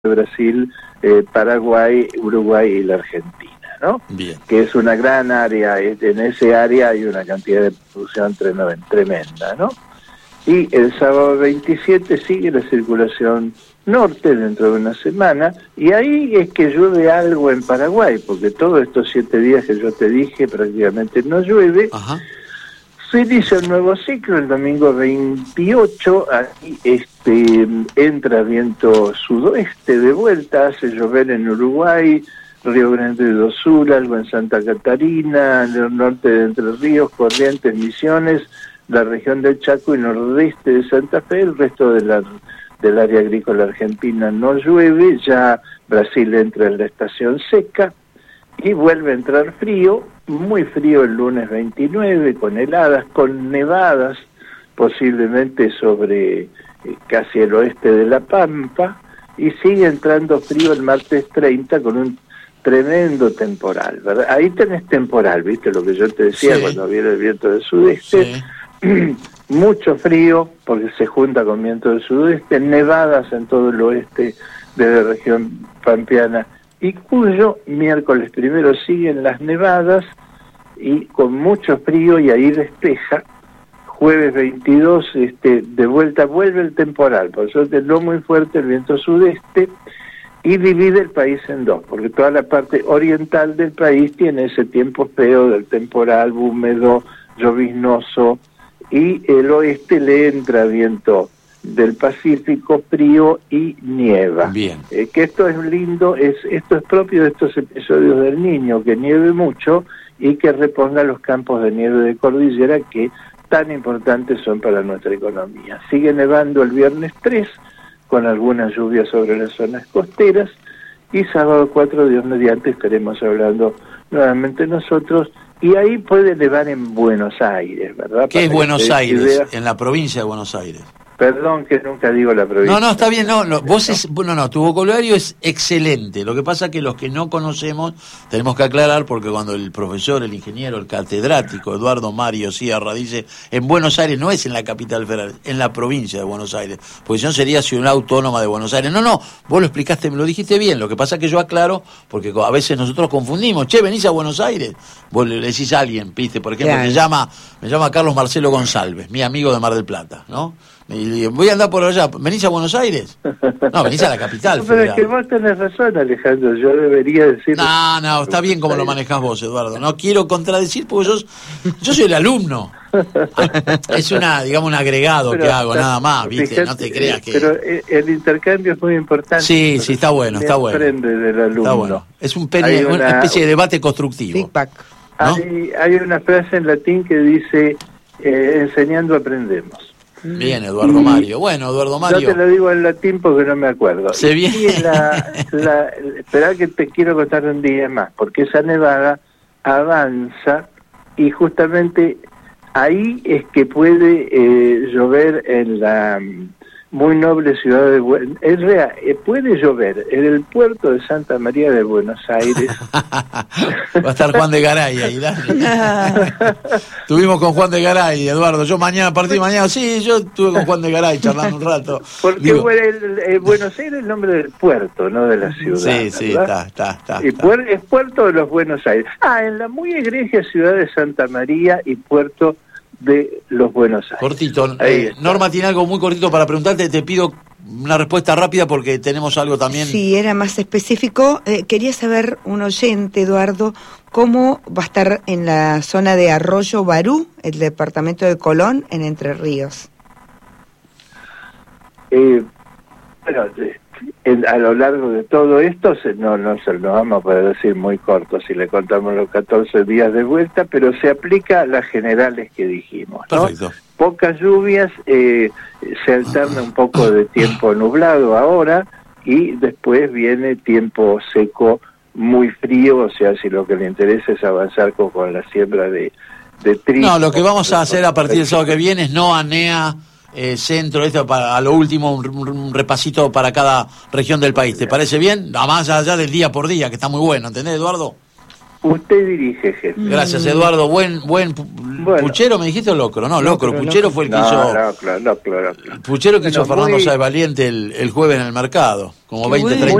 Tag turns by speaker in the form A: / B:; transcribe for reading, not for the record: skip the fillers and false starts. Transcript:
A: Brasil, Paraguay, Uruguay y la Argentina, ¿no?
B: Bien.
A: Que es una gran área, en ese área hay una cantidad de producción tremenda, ¿no? Y el sábado 27 sigue la circulación norte dentro de una semana, y ahí es que llueve algo en Paraguay, porque todos estos 7 días que yo te dije prácticamente no llueve.
B: Ajá.
A: Se inicia un nuevo ciclo el domingo 28, aquí entra viento sudoeste de vuelta, hace llover en Uruguay, Río Grande do Sul, algo en Santa Catarina, en el norte de Entre Ríos, Corrientes, Misiones, la región del Chaco y nordeste de Santa Fe. El resto del área agrícola argentina no llueve, ya Brasil entra en la estación seca y vuelve a entrar frío, muy frío el lunes 29, con heladas, con nevadas, posiblemente sobre casi el oeste de La Pampa, y sigue entrando frío el martes 30 con un tremendo temporal, ¿verdad? Ahí tenés temporal, ¿viste? Lo que yo te decía,
B: sí,
A: cuando viene el viento del sudeste, sí. Mucho frío, porque se junta con viento del sudeste, nevadas en todo el oeste de la región pampeana, y Cuyo miércoles primero siguen las nevadas y con mucho frío, y ahí despeja. Jueves 22 de vuelta vuelve el temporal, por suerte no muy fuerte el viento sudeste, y divide el país en dos, porque toda la parte oriental del país tiene ese tiempo feo del temporal, húmedo, lloviznoso, y el oeste le entra viento del Pacífico, frío y nieva.
B: Bien.
A: Que esto es lindo, esto es propio de estos episodios del Niño, que nieve mucho y que reponga los campos de nieve de cordillera que tan importantes son para nuestra economía. Sigue nevando el viernes 3, con algunas lluvias sobre las zonas costeras, y sábado 4, Dios mediante, estaremos hablando nuevamente nosotros, y ahí puede nevar en Buenos Aires, ¿verdad?
B: ¿Qué es Buenos Aires?
A: Idea.
B: En la provincia de Buenos Aires.
A: Perdón que nunca digo la provincia.
B: No, está bien, tu vocabulario es excelente. Lo que pasa es que los que no conocemos tenemos que aclarar, porque cuando el profesor, el ingeniero, el catedrático Eduardo Mario Sierra dice en Buenos Aires, no es en la capital federal, en la provincia de Buenos Aires, porque si no sería Ciudad Autónoma de Buenos Aires. No, vos lo explicaste, me lo dijiste bien. Lo que pasa es que yo aclaro, porque a veces nosotros confundimos. Che, venís a Buenos Aires, vos le decís a alguien, viste, por ejemplo, claro. me llama Carlos Marcelo González, mi amigo de Mar del Plata, ¿no? Y voy a andar por allá. ¿Venís a Buenos Aires? No, venís a la capital.
A: No, pero es que vos tenés razón, Alejandro. Yo debería decir...
B: No, está bien como lo manejás vos, Eduardo. No quiero contradecir porque yo soy el alumno. Es un agregado pero, que hago, nada más, ¿viste? Fíjate, no te creas que...
A: Pero el intercambio es muy importante.
B: Sí, está bueno, está bueno.
A: Del alumno. Está bueno.
B: Es una especie de debate constructivo.
C: Feedback.
A: ¿No? Hay una frase en latín que dice, enseñando aprendemos.
B: Bien, Eduardo Mario. Bueno, Eduardo Mario.
A: Yo te lo digo en latín porque no me acuerdo.
B: Se viene.
A: Esperá que te quiero contar un día más, porque esa nevada avanza y justamente ahí es que puede llover en la muy noble ciudad de puede llover en el puerto de Santa María de Buenos Aires.
B: Va a estar Juan de Garay ahí, ¿verdad? Estuvimos con Juan de Garay, Eduardo. Yo a partir de mañana, sí, yo estuve con Juan de Garay charlando un rato.
A: Porque Buenos Aires es el nombre del puerto, no de la ciudad.
B: Sí,
A: ¿verdad?
B: está.
A: Y es puerto de los Buenos Aires. En la muy egregia ciudad de Santa María y puerto de los Buenos Aires.
B: Cortito. Norma tiene algo muy cortito para preguntarte. Te pido una respuesta rápida porque tenemos algo también.
C: Sí, era más específico. Quería saber, un oyente, Eduardo, cómo va a estar en la zona de Arroyo Barú, el departamento de Colón, en Entre Ríos.
A: A lo largo de todo esto no se lo vamos a poder decir muy corto si le contamos los 14 días de vuelta, pero se aplica a las generales que dijimos, ¿no?
B: Perfecto.
A: Pocas lluvias, se alterna un poco de tiempo nublado ahora y después viene tiempo seco muy frío, o sea, si lo que le interesa es avanzar con la siembra de trigo.
B: No, lo que vamos a hacer a partir del sábado que viene es no ANEA centro, esto para a lo último un repasito para cada región del país. ¿Te parece bien? Más allá del día por día, que está muy bueno, ¿entendés, Eduardo?
A: Usted dirige, jefe.
B: Gracias, Eduardo. Buen puchero, ¿me dijiste o locro? No, locro. Puchero fue el que hizo...
A: Locro.
B: Puchero que hizo
A: Bueno,
B: Fernando
A: muy-
B: Sáez Valiente el jueves en el mercado. Como
C: Qué
B: 20,
C: bueno.
B: 30